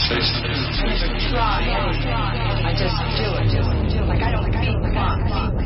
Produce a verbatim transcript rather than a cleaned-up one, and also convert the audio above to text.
Chase it. I never try anything. I just do it. Like I don't think much.